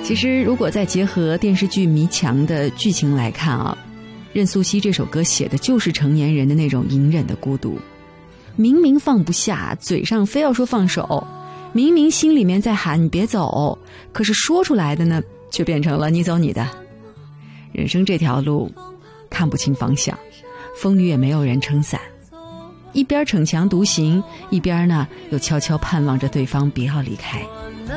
其实如果再结合电视剧《迷墙》的剧情来看啊，任素汐这首歌写的就是成年人的那种隐忍的孤独，明明放不下，嘴上非要说放手，明明心里面在喊你别走，可是说出来的呢却变成了你走你的。人生这条路看不清方向，风雨也没有人撑伞，一边逞强独行，一边呢又悄悄盼望着对方别要离开。